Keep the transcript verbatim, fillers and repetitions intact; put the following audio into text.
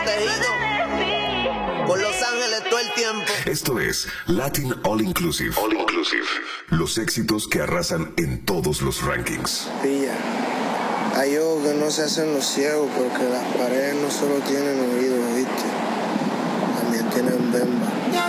protegido por Los Ángeles todo el tiempo. Esto es Latin All Inclusive. All Inclusive. Los éxitos que arrasan en todos los rankings. Pilla. Hay ojos que no se hacen los ciegos porque las paredes no solo tienen oídos, ¿viste? También tienen bemba.